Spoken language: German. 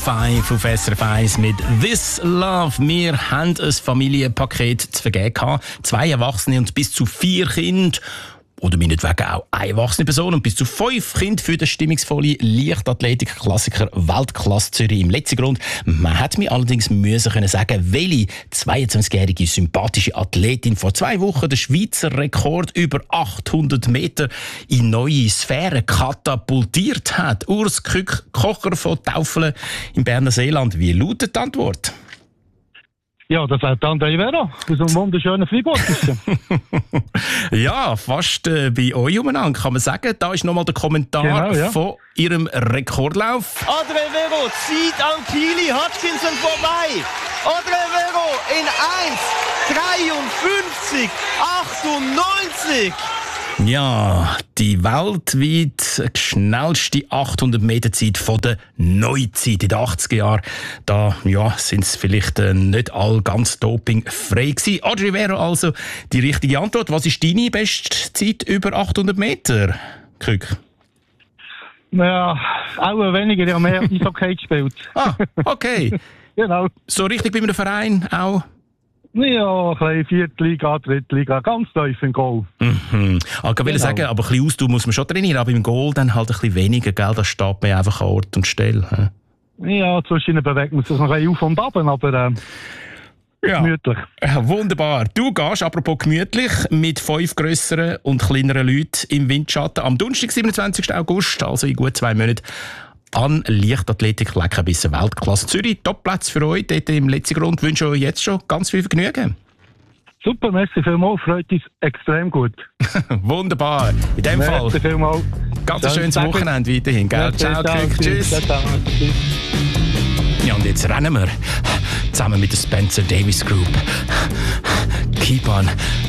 5 auf SRF 1 mit «This Love». Wir haben ein Familienpaket zu vergeben gehabt. 2 Erwachsene und bis zu 4 Kinder. Oder meinetwegen auch eine erwachsene Person und bis zu 5 Kinder für den stimmungsvollen Leichtathletik-Klassiker Weltklasse Zürich im letzten Grund. Man hat mir allerdings müssen sagen, welche 22-jährige sympathische Athletin vor 2 Wochen den Schweizer Rekord über 800 Meter in neue Sphären katapultiert hat. Urs Kocher von Taufelen im Berner Seeland. Wie lautet die Antwort? Ja, das hat André Vera aus einem wunderschönen Freiburg. Ja, fast bei euch umeinander, kann man sagen. Da ist nochmal der Kommentar von ihrem Rekordlauf. André Vero zieht an Kili Hutchinson vorbei. André Vero in 1,53,98. Ja, die weltweit schnellste 800 Meter Zeit von der Neuzeit in den 80er Jahren. Da sind es vielleicht nicht alle ganz dopingfrei gewesen. André Vero also die richtige Antwort. Was ist deine Bestzeit über 800 Meter, Kück? Ja, auch weniger, ich habe mehr Eishockey gespielt. Ah, okay. Genau. So richtig bei einem Verein auch? Ja, ein bisschen 4. Liga, 3. Liga, ganz tief im Goal. Mhm. Ich wollte sagen, aber ein bisschen Ausdauer muss man schon trainieren, aber im Goal dann halt ein bisschen weniger, gell? Da steht man einfach an Ort und Stelle. Ja, zwischen bewegt man sich noch ein bisschen auf und ab, aber gemütlich. Wunderbar. Du gehst, apropos gemütlich, mit 5 grösseren und kleineren Leuten im Windschatten am Donnerstag, 27. August, also in gut 2 Monaten, an Leichtathletik-Leckerbissen Weltklasse Zürich. Topplatz für euch dort im letzten Grund. Ich wünsche euch jetzt schon ganz viel Vergnügen. Super, merci vielmals. Freut uns extrem gut. Wunderbar. In dem Fall. Merci vielmals. Ganz ein schönes Wochenende weiterhin. Gell? Ciao, Glück. Tschüss. Ja, und jetzt rennen wir zusammen mit der Spencer Davis Group. Keep on